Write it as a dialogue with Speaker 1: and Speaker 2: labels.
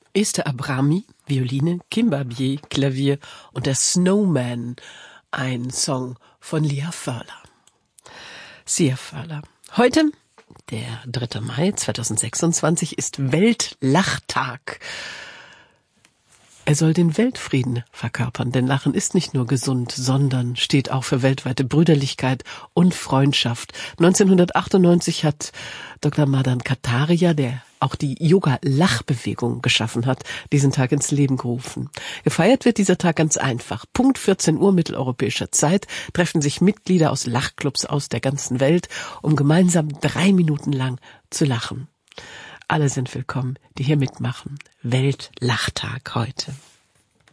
Speaker 1: Esther Abrami, Violine, Kim Barbier, Klavier und der Snowman, ein Song von Sia Furler. Heute, der 3. Mai 2026, ist Weltlachtag. Er soll den Weltfrieden verkörpern, denn Lachen ist nicht nur gesund, sondern steht auch für weltweite Brüderlichkeit und Freundschaft. 1998 hat Dr. Madan Kataria, der auch die Yoga-Lachbewegung geschaffen hat, diesen Tag ins Leben gerufen. Gefeiert wird dieser Tag ganz einfach. Punkt 14 Uhr mitteleuropäischer Zeit treffen sich Mitglieder aus Lachclubs aus der ganzen Welt, um gemeinsam 3 Minuten lang zu lachen. Alle sind willkommen, die hier mitmachen. Weltlachtag heute.